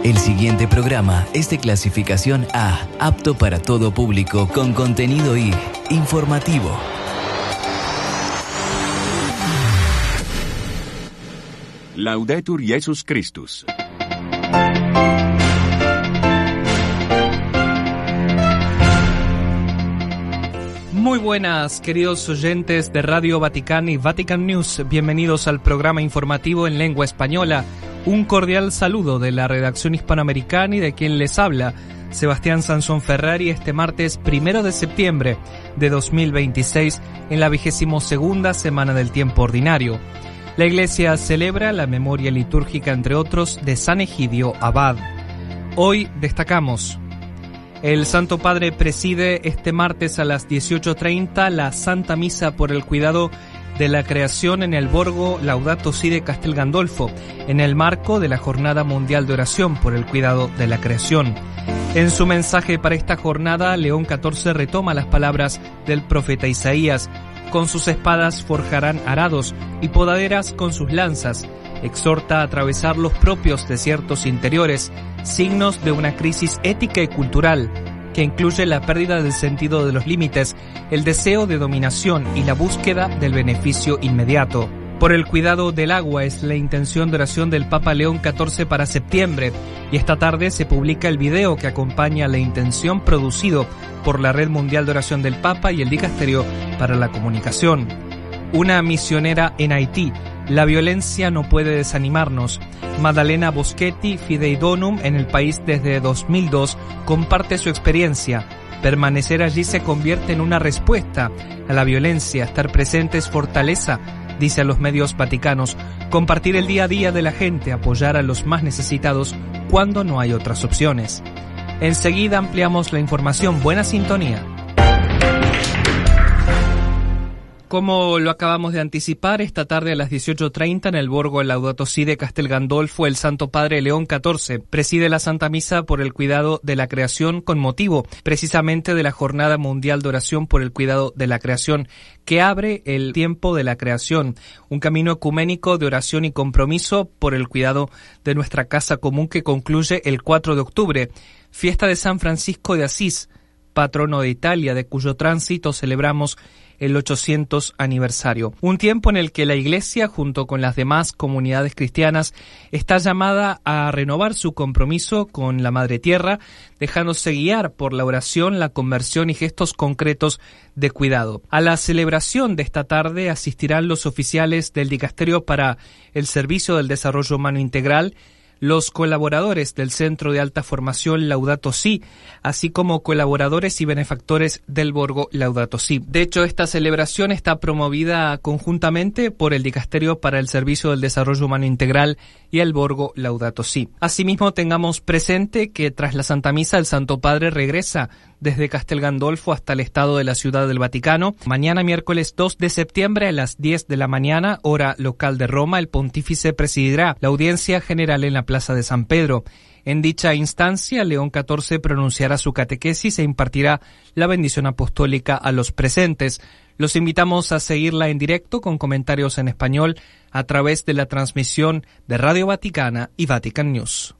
El siguiente programa es de clasificación A, apto para todo público, con contenido I, informativo. Laudetur Jesus Christus. Muy buenas, queridos oyentes de Radio Vaticana y Vatican News. Bienvenidos al programa informativo en lengua española. Un cordial saludo de la redacción hispanoamericana y de quien les habla, Sebastián Sansón Ferrari, este martes 1 de septiembre de 2026, en la 22ª semana del tiempo ordinario. La Iglesia celebra la memoria litúrgica, entre otros, de San Egidio Abad. Hoy destacamos: el Santo Padre preside este martes a las 18:30 la Santa Misa por el cuidado de la creación en el Borgo Laudato Si de Castel Gandolfo, en el marco de la Jornada Mundial de Oración por el Cuidado de la Creación. En su mensaje para esta jornada, León XIV retoma las palabras del profeta Isaías: con sus espadas forjarán arados y podaderas con sus lanzas. Exhorta a atravesar los propios desiertos interiores, signos de una crisis ética y cultural, que incluye la pérdida del sentido de los límites, el deseo de dominación y la búsqueda del beneficio inmediato. Por el cuidado del agua es la intención de oración del Papa León XIV para septiembre, y esta tarde se publica el video que acompaña la intención, producido por la Red Mundial de Oración del Papa y el Dicasterio para la Comunicación. Una misionera en Haití: la violencia no puede desanimarnos. Maddalena Boschetti, Fidei Donum, en el país desde 2002, comparte su experiencia. Permanecer allí se convierte en una respuesta a la violencia. Estar presente es fortaleza, dice a los medios vaticanos. Compartir el día a día de la gente, apoyar a los más necesitados cuando no hay otras opciones. Enseguida ampliamos la información. Buena sintonía. Como lo acabamos de anticipar, esta tarde a las 18:30 en el Borgo Laudato Si de Castel Gandolfo, el Santo Padre León XIV preside la Santa Misa por el cuidado de la creación, con motivo precisamente de la Jornada Mundial de Oración por el Cuidado de la Creación, que abre el tiempo de la creación, un camino ecuménico de oración y compromiso por el cuidado de nuestra casa común, que concluye el 4 de octubre, fiesta de San Francisco de Asís, patrono de Italia, de cuyo tránsito celebramos el 800 aniversario. Un tiempo en el que la Iglesia, junto con las demás comunidades cristianas, está llamada a renovar su compromiso con la Madre Tierra, dejándose guiar por la oración, la conversión y gestos concretos de cuidado. A la celebración de esta tarde asistirán los oficiales del Dicasterio para el Servicio del Desarrollo Humano Integral, los colaboradores del Centro de Alta Formación Laudato Si, así como colaboradores y benefactores del Borgo Laudato Si. De hecho, esta celebración está promovida conjuntamente por el Dicasterio para el Servicio del Desarrollo Humano Integral y el Borgo Laudato Si. Asimismo, tengamos presente que tras la Santa Misa, el Santo Padre regresa desde Castel Gandolfo hasta el Estado de la Ciudad del Vaticano. Mañana, miércoles 2 de septiembre, a las 10 de la mañana, hora local de Roma, el pontífice presidirá la audiencia general en la Plaza de San Pedro. En dicha instancia, León XIV pronunciará su catequesis e impartirá la bendición apostólica a los presentes. Los invitamos a seguirla en directo con comentarios en español a través de la transmisión de Radio Vaticana y Vatican News.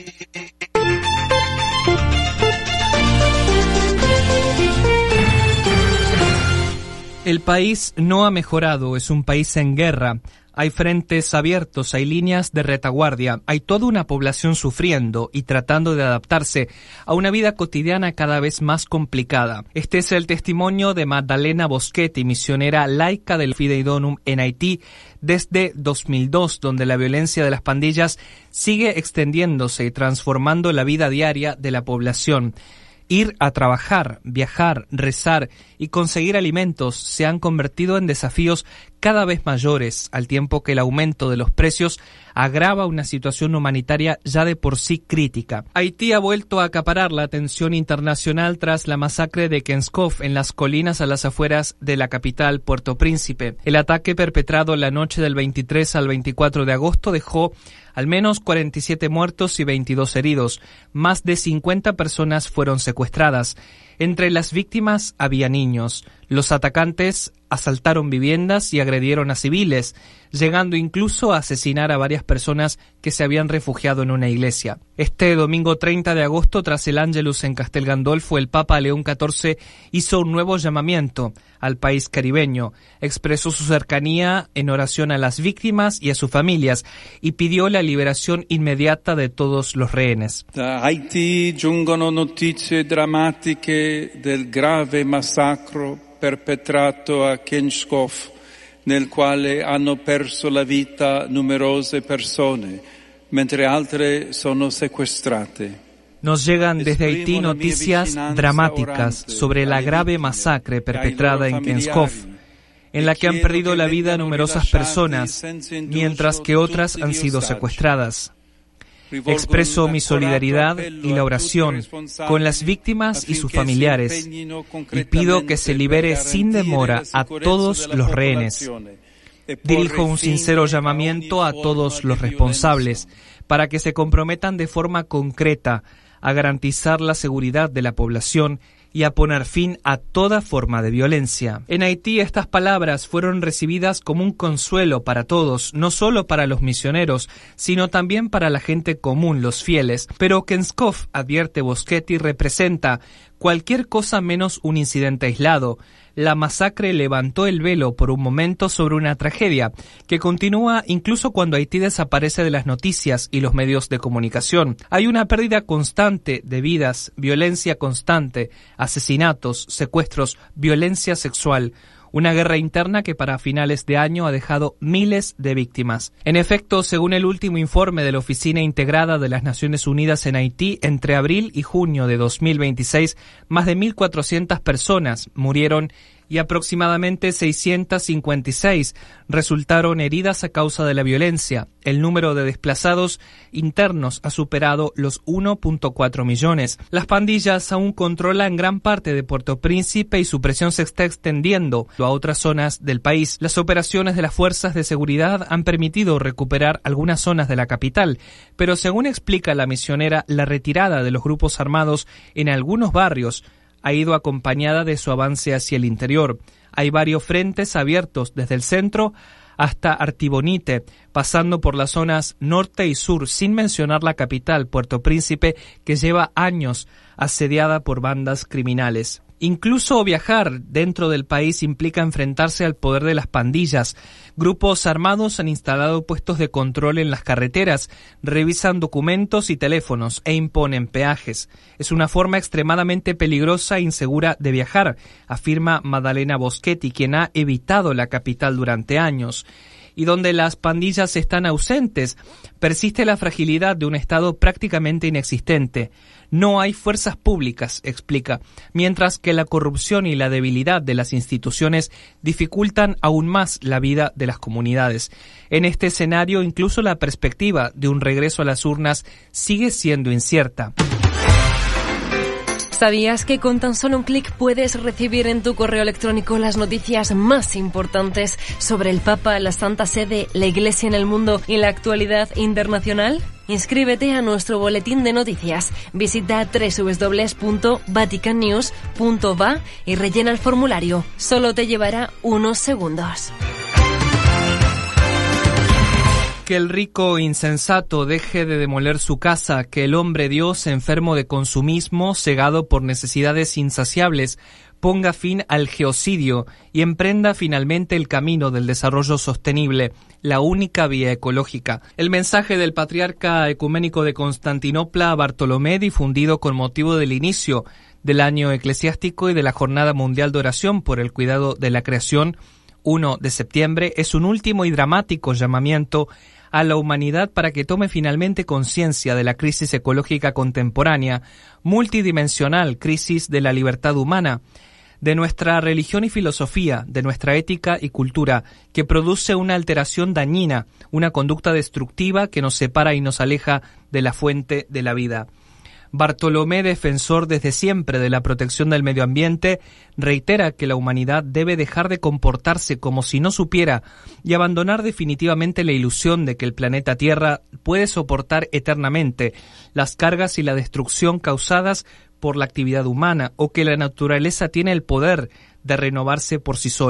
El país no ha mejorado, es un país en guerra. Hay frentes abiertos, hay líneas de retaguardia, hay toda una población sufriendo y tratando de adaptarse a una vida cotidiana cada vez más complicada. Este es el testimonio de Maddalena Boschetti, misionera laica del Fidei Donum en Haití desde 2002, donde la violencia de las pandillas sigue extendiéndose y transformando la vida diaria de la población. Ir a trabajar, viajar, rezar y conseguir alimentos se han convertido en desafíos cada vez mayores, al tiempo que el aumento de los precios agrava una situación humanitaria ya de por sí crítica. Haití ha vuelto a acaparar la atención internacional tras la masacre de Kenskov en las colinas a las afueras de la capital, Puerto Príncipe. El ataque perpetrado la noche del 23 al 24 de agosto dejó al menos 47 muertos y 22 heridos. Más de 50 personas fueron secuestradas. Entre las víctimas había niños. Los atacantes asaltaron viviendas y agredieron a civiles, llegando incluso a asesinar a varias personas que se habían refugiado en una iglesia. Este domingo 30 de agosto, tras el Ángelus en Castel Gandolfo, el Papa León XIV hizo un nuevo llamamiento al país caribeño. Expresó su cercanía en oración a las víctimas y a sus familias y pidió la liberación inmediata de todos los rehenes. Da Haitì giungono notizie drammatiche del grave massacro perpetrato a Kenschkow, nel quale hanno perso la vita numerose persone, mentre altre sono sequestrate. Nos llegan desde Haití noticias dramáticas sobre la grave masacre perpetrada en Kenschkow, en la que han perdido la vida numerosas personas, mientras que otras han sido secuestradas. Expreso mi solidaridad y la oración con las víctimas y sus familiares y pido que se libere sin demora a todos los rehenes. Dirijo un sincero llamamiento a todos los responsables para que se comprometan de forma concreta a garantizar la seguridad de la población y a poner fin a toda forma de violencia. En Haití estas palabras fueron recibidas como un consuelo para todos, no solo para los misioneros, sino también para la gente común, los fieles. Pero Kenschkow, advierte Boschetti, representa cualquier cosa menos un incidente aislado. La masacre levantó el velo por un momento sobre una tragedia que continúa incluso cuando Haití desaparece de las noticias y los medios de comunicación. Hay una pérdida constante de vidas, violencia constante, asesinatos, secuestros, violencia sexual. Una guerra interna que para finales de año ha dejado miles de víctimas. En efecto, según el último informe de la Oficina Integrada de las Naciones Unidas en Haití, entre abril y junio de 2026, más de 1.400 personas murieron y aproximadamente 656 resultaron heridas a causa de la violencia. El número de desplazados internos ha superado los 1.4 millones. Las pandillas aún controlan gran parte de Puerto Príncipe y su presión se está extendiendo a otras zonas del país. Las operaciones de las fuerzas de seguridad han permitido recuperar algunas zonas de la capital, pero según explica la misionera, la retirada de los grupos armados en algunos barrios ha ido acompañada de su avance hacia el interior. Hay varios frentes abiertos desde el centro hasta Artibonite, pasando por las zonas norte y sur, sin mencionar la capital, Puerto Príncipe, que lleva años asediada por bandas criminales. Incluso viajar dentro del país implica enfrentarse al poder de las pandillas. Grupos armados han instalado puestos de control en las carreteras, revisan documentos y teléfonos e imponen peajes. Es una forma extremadamente peligrosa e insegura de viajar, afirma Maddalena Boschetti, quien ha evitado la capital durante años. Y donde las pandillas están ausentes, persiste la fragilidad de un Estado prácticamente inexistente. No hay fuerzas públicas, explica, mientras que la corrupción y la debilidad de las instituciones dificultan aún más la vida de las comunidades. En este escenario, incluso la perspectiva de un regreso a las urnas sigue siendo incierta. ¿Sabías que con tan solo un clic puedes recibir en tu correo electrónico las noticias más importantes sobre el Papa, la Santa Sede, la Iglesia en el mundo y la actualidad internacional? Inscríbete a nuestro boletín de noticias. Visita www.vaticannews.va y rellena el formulario. Solo te llevará unos segundos. Que el rico insensato deje de demoler su casa, que el hombre Dios, enfermo de consumismo, cegado por necesidades insaciables, ponga fin al geocidio y emprenda finalmente el camino del desarrollo sostenible, la única vía ecológica. El mensaje del patriarca ecuménico de Constantinopla, Bartolomé, difundido con motivo del inicio del año eclesiástico y de la Jornada Mundial de Oración por el Cuidado de la Creación, 1 de septiembre, es un último y dramático llamamiento a la humanidad para que tome finalmente conciencia de la crisis ecológica contemporánea, multidimensional crisis de la libertad humana, de nuestra religión y filosofía, de nuestra ética y cultura, que produce una alteración dañina, una conducta destructiva que nos separa y nos aleja de la fuente de la vida. Bartolomé, defensor desde siempre de la protección del medio ambiente, reitera que la humanidad debe dejar de comportarse como si no supiera y abandonar definitivamente la ilusión de que el planeta Tierra puede soportar eternamente las cargas y la destrucción causadas por la actividad humana o que la naturaleza tiene el poder de renovarse por sí sola.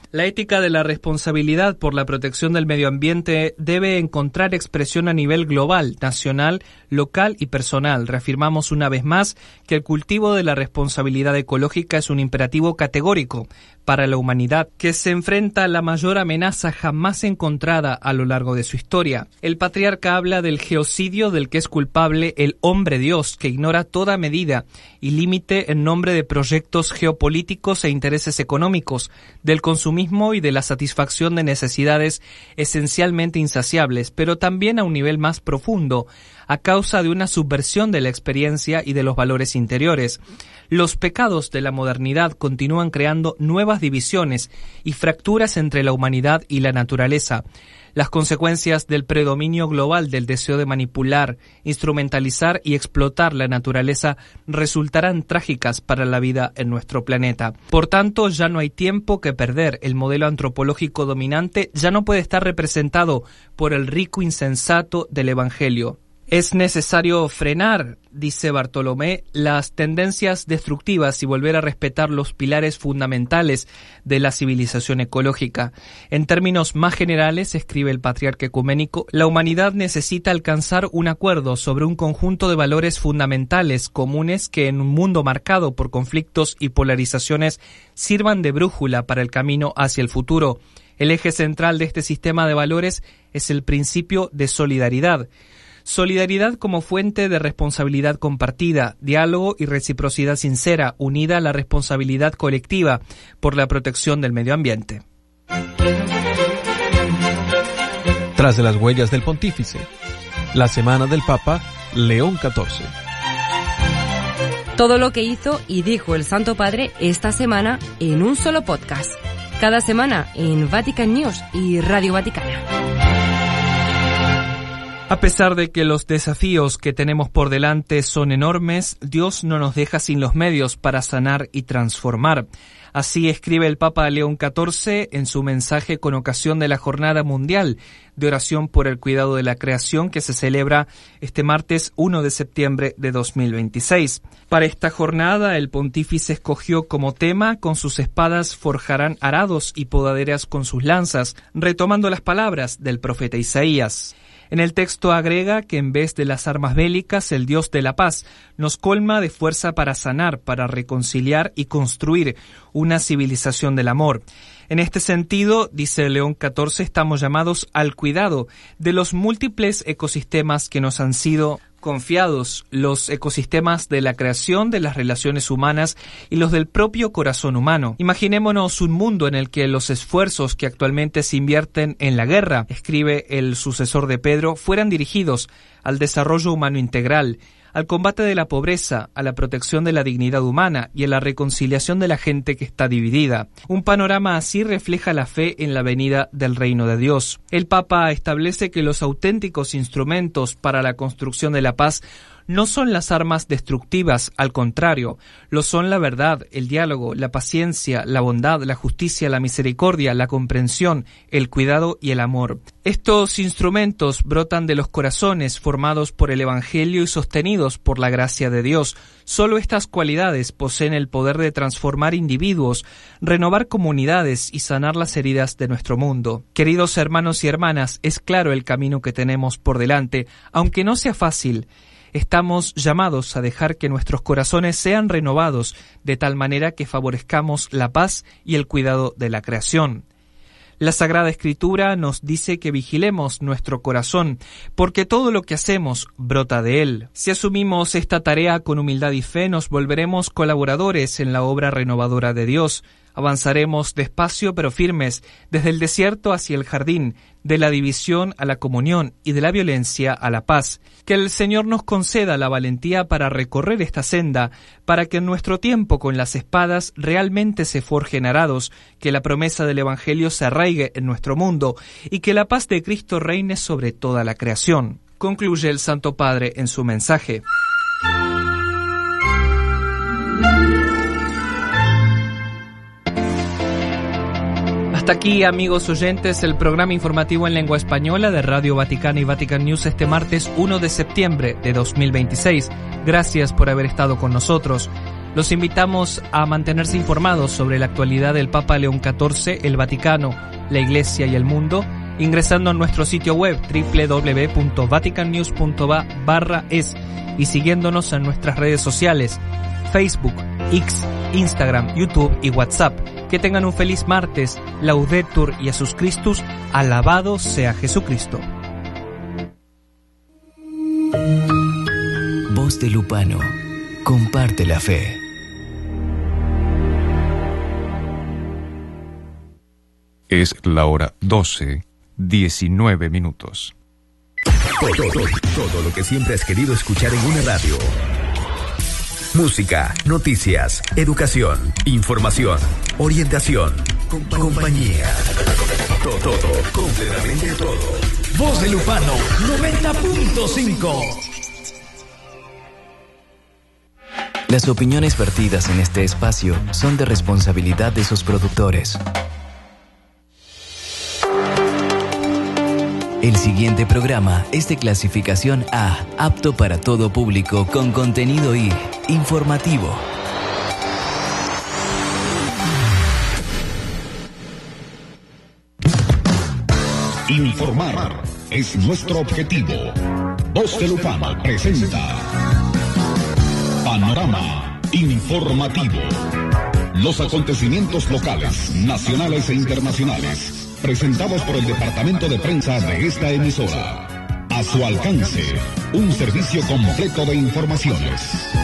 La ética de la responsabilidad por la protección del medio ambiente debe encontrar expresión a nivel global, nacional, local y personal. Reafirmamos una vez más que el cultivo de la responsabilidad ecológica es un imperativo categórico para la humanidad, que se enfrenta a la mayor amenaza jamás encontrada a lo largo de su historia. El patriarca habla del geocidio del que es culpable el hombre Dios, que ignora toda medida y límite en nombre de proyectos geopolíticos e intereses económicos, del consumismo y de la satisfacción de necesidades esencialmente insaciables, pero también a un nivel más profundo, a causa de una subversión de la experiencia y de los valores interiores. Los pecados de la modernidad continúan creando nuevas divisiones y fracturas entre la humanidad y la naturaleza. Las consecuencias del predominio global del deseo de manipular, instrumentalizar y explotar la naturaleza resultarán trágicas para la vida en nuestro planeta. Por tanto, ya no hay tiempo que perder. El modelo antropológico dominante ya no puede estar representado por el rico insensato del Evangelio. Es necesario frenar, dice Bartolomé, las tendencias destructivas y volver a respetar los pilares fundamentales de la civilización ecológica. En términos más generales, escribe el patriarca ecuménico, la humanidad necesita alcanzar un acuerdo sobre un conjunto de valores fundamentales comunes que en un mundo marcado por conflictos y polarizaciones sirvan de brújula para el camino hacia el futuro. El eje central de este sistema de valores es el principio de solidaridad. Solidaridad como fuente de responsabilidad compartida, diálogo y reciprocidad sincera, unida a la responsabilidad colectiva por la protección del medio ambiente. Tras de las huellas del Pontífice, la semana del Papa León XIV. Todo lo que hizo y dijo el Santo Padre esta semana en un solo podcast. Cada semana en Vatican News y Radio Vaticana. A pesar de que los desafíos que tenemos por delante son enormes, Dios no nos deja sin los medios para sanar y transformar. Así escribe el Papa León XIV en su mensaje con ocasión de la Jornada Mundial de Oración por el Cuidado de la Creación que se celebra este martes 1 de septiembre de 2026. Para esta jornada, el pontífice escogió como tema: con sus espadas forjarán arados y podaderas con sus lanzas, retomando las palabras del profeta Isaías. En el texto agrega que en vez de las armas bélicas, el Dios de la paz nos colma de fuerza para sanar, para reconciliar y construir una civilización del amor. En este sentido, dice León XIV, estamos llamados al cuidado de los múltiples ecosistemas que nos han sido confiados, los ecosistemas de la creación, de las relaciones humanas y los del propio corazón humano. Imaginémonos un mundo en el que los esfuerzos que actualmente se invierten en la guerra, escribe el sucesor de Pedro, fueran dirigidos al desarrollo humano integral, al combate de la pobreza, a la protección de la dignidad humana y a la reconciliación de la gente que está dividida. Un panorama así refleja la fe en la venida del reino de Dios. El Papa establece que los auténticos instrumentos para la construcción de la paz no son las armas destructivas, al contrario, lo son la verdad, el diálogo, la paciencia, la bondad, la justicia, la misericordia, la comprensión, el cuidado y el amor. Estos instrumentos brotan de los corazones formados por el Evangelio y sostenidos por la gracia de Dios. Solo estas cualidades poseen el poder de transformar individuos, renovar comunidades y sanar las heridas de nuestro mundo. Queridos hermanos y hermanas, es claro el camino que tenemos por delante, aunque no sea fácil. Estamos llamados a dejar que nuestros corazones sean renovados de tal manera que favorezcamos la paz y el cuidado de la creación. La Sagrada Escritura nos dice que vigilemos nuestro corazón, porque todo lo que hacemos brota de él. Si asumimos esta tarea con humildad y fe, nos volveremos colaboradores en la obra renovadora de Dios. Avanzaremos despacio pero firmes, desde el desierto hacia el jardín, de la división a la comunión y de la violencia a la paz. Que el Señor nos conceda la valentía para recorrer esta senda, para que en nuestro tiempo con las espadas realmente se forjen arados, que la promesa del Evangelio se arraigue en nuestro mundo y que la paz de Cristo reine sobre toda la creación. Concluye el Santo Padre en su mensaje. Hasta aquí, amigos oyentes, el programa informativo en lengua española de Radio Vaticana y Vatican News este martes 1 de septiembre de 2026. Gracias por haber estado con nosotros. Los invitamos a mantenerse informados sobre la actualidad del Papa León XIV, el Vaticano, la Iglesia y el mundo, ingresando a nuestro sitio web www.vaticannews.va/es y siguiéndonos en nuestras redes sociales, Facebook, X, Instagram, YouTube y WhatsApp. Que tengan un feliz martes. Laudetur Jesus Christus. Alabado sea Jesucristo. Voz de Lupano. Comparte la fe. Es la hora 12:19. Todo lo que siempre has querido escuchar en una radio. Música, noticias, educación, información, orientación, compañía. Todo, completamente todo. Voz de Lupano 90.5. Las opiniones vertidas en este espacio son de responsabilidad de sus productores. El siguiente programa es de clasificación A, apto para todo público, con contenido I, informativo. Informar es nuestro objetivo. Voz de Lupano presenta Panorama Informativo. Los acontecimientos locales, nacionales e internacionales, presentados por el departamento de prensa de esta emisora. A su alcance, un servicio completo de informaciones.